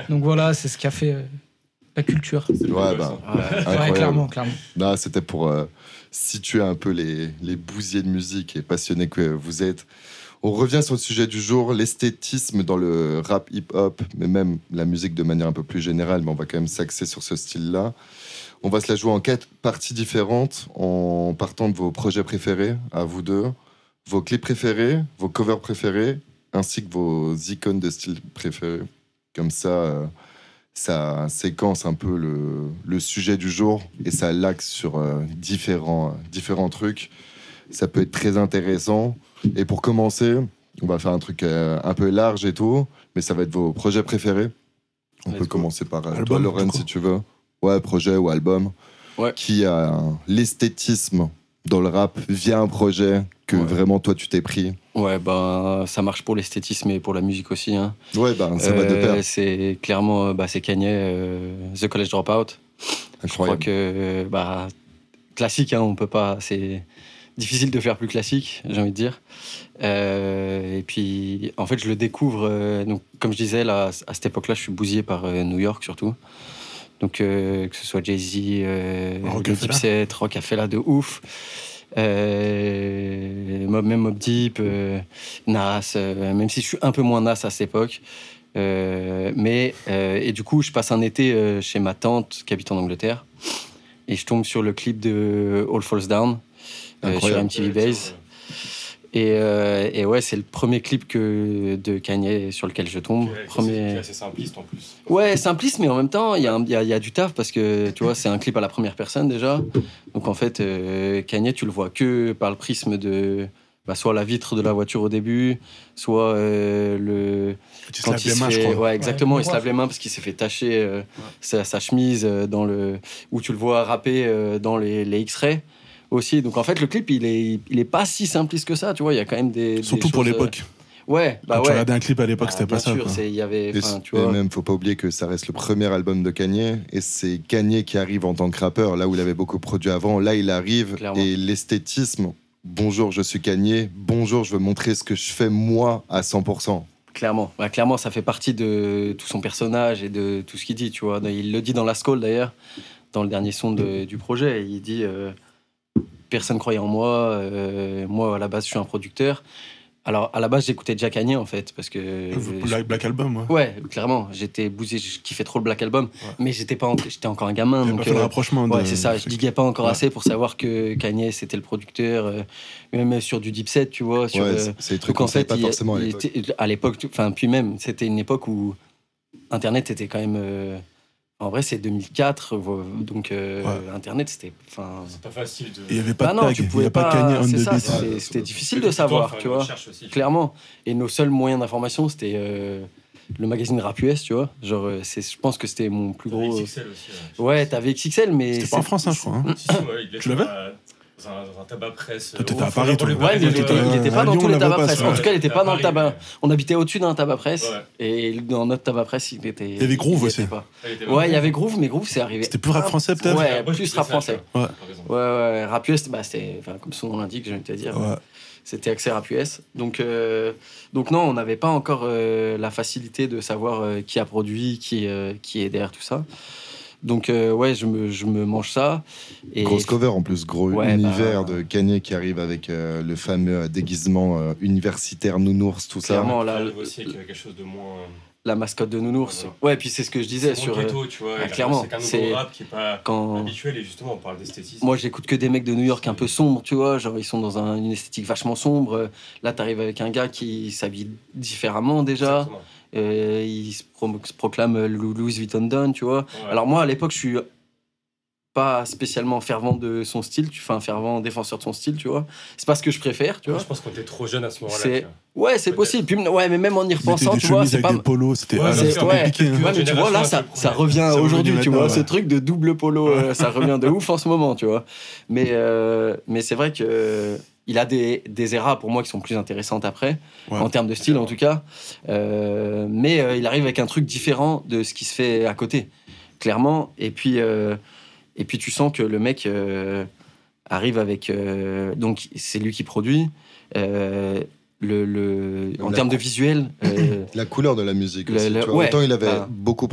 Donc voilà, c'est ce qui a fait la culture. Ouais, bah, Ouais, clairement. Là, c'était pour situer un peu les bousiers de musique et passionnés que vous êtes. On revient sur le sujet du jour, l'esthétisme dans le rap hip-hop, mais même la musique de manière un peu plus générale, mais on va quand même s'axer sur ce style-là. On va se la jouer en 4 parties différentes, en partant de vos projets préférés, à vous deux, vos clips préférés, vos covers préférés, ainsi que vos icônes de style préférés. Comme ça séquence un peu le sujet du jour et ça l'axe sur différents trucs. Ça peut être très intéressant. Et pour commencer, on va faire un truc un peu large et tout, mais ça va être vos projets préférés. On peut commencer par toi, Lauren, si tu veux. Ouais, projet ou album. Ouais. Qui a l'esthétisme dans le rap via un projet que vraiment toi tu t'es pris. Ouais, bah ça marche pour l'esthétisme et pour la musique aussi. Hein. Ouais, bah ça va de pair. C'est clairement, c'est Kanye, The College Dropout. Incroyable. Je crois que, classique, hein, on peut pas. C'est difficile de faire plus classique, j'ai envie de dire. Et puis, en fait, je le découvre. Donc, comme je disais, là, à cette époque-là, je suis bousillé par New York surtout. Donc, que ce soit Jay-Z, Dipset, Rockefeller de ouf. Même Mobb Deep, Nas, même si je suis un peu moins Nas à cette époque. Et du coup, je passe un été chez ma tante qui habite en Angleterre. Et je tombe sur le clip de All Falls Down sur MTV Base. Et ouais, c'est le premier clip de Kanye sur lequel je tombe. C'est assez simpliste en plus. Ouais, simpliste, mais en même temps, il y a du taf parce que tu vois, c'est un clip à la première personne déjà. Donc en fait, Kanye, tu le vois que par le prisme de soit la vitre de la voiture au début, soit quand il se lave les mains, je crois. Ouais, exactement, il se lave les mains parce qu'il s'est fait tacher sa chemise où tu le vois rapper dans les X-rays. Aussi. Donc en fait, le clip, il est pas si simpliste que ça, tu vois, il y a quand même surtout des pour choses, l'époque. Ouais, Quand tu regardais un clip à l'époque, c'était pas ça. Bien sûr, il y avait, tu et vois. même, faut pas oublier que ça reste le premier album de Kanye, et c'est Kanye qui arrive en tant que rappeur, là où il avait beaucoup produit avant. Là, il arrive, clairement. Et l'esthétisme, bonjour, je suis Kanye, bonjour, je veux montrer ce que je fais moi à 100%. Clairement, clairement, ça fait partie de tout son personnage et de tout ce qu'il dit, tu vois. Il le dit dans La Skull, d'ailleurs, dans le dernier son du projet. Il dit... personne croyait en moi. Moi, à la base, je suis un producteur. Alors, à la base, j'écoutais déjà Kanye, en fait, parce que... Black Album, ouais. Ouais, clairement. J'étais bousillé, je kiffais trop le Black Album, mais j'étais encore un gamin. Donc, pas fait le rapprochement. Ouais, c'est ça. Je diguais pas encore assez pour savoir que Kanye, c'était le producteur, même sur du Dipset, tu vois. Sur, c'est des trucs qu'on savait pas forcément à l'époque. Puis même, c'était une époque où Internet était quand même... En vrai, c'est 2004, donc Internet, c'était... C'est pas facile de... Il n'y avait pas de tag, il n'y avait pas Kanye on the beat. C'était difficile de savoir, tu vois, clairement. Et nos seuls moyens d'information, c'était le magazine Rap US, tu vois. Genre, je pense que c'était mon plus gros... XXL aussi. Ouais, t'avais XXL, mais... C'était pas en France, hein, je crois. Hein. Tu l'avais dans un tabac presse. Toi, t'étais à Paris, toi. Ouais, mais il était pas dans tous les tabac presse. En tout cas, il était pas dans le tabac. On habitait au-dessus d'un tabac presse. Et dans notre tabac presse, il était... Il y avait Groove aussi. Ouais, il y avait Groove, mais Groove, c'est arrivé... C'était plus rap français, peut-être. Ouais, plus rap français. Ouais. Rap US, c'était... Comme son nom l'indique, j'ai envie de te dire. C'était accès Rap US. Donc non, on n'avait pas encore la facilité de savoir qui a produit, qui est derrière tout ça. Donc, je me mange ça. Et... Grosse cover en plus, gros univers de Kanye qui arrive avec le fameux déguisement universitaire nounours, tout clairement, ça. Là, aussi avec quelque chose de moins... La mascotte de nounours. Ouais, puis c'est ce que je disais sur... ghetto, tu vois, clairement. C'est qu'un nouveau rap qui est pas habituel et justement, on parle d'esthétisme. Moi, j'écoute que des mecs de New York un peu sombres, tu vois, genre ils sont dans une esthétique vachement sombre. Là, t'arrives avec un gars qui s'habille différemment déjà. Exactement. Il se proclame Louis Vuitton Don, tu vois. Ouais. Alors moi, à l'époque, je suis pas spécialement fervent de son style, un fervent défenseur de son style, tu vois. C'est pas ce que je préfère, tu vois. Je pense qu'on était trop jeune à ce moment-là. Ouais, c'est possible. Puis, mais même en y repensant, tu vois, c'est pas... des polos, c'était compliqué. Hein. Mais tu vois, là, ça revient aujourd'hui, tu vois. Ce truc de double polo, ça revient de ouf en ce moment, tu vois. Mais c'est vrai que... Il a des eras pour moi qui sont plus intéressantes après, en termes de style en tout cas. Mais il arrive avec un truc différent de ce qui se fait à côté, clairement. Et puis tu sens que le mec arrive avec... donc c'est lui qui produit. En termes de visuel... la couleur de la musique aussi. Autant il avait beaucoup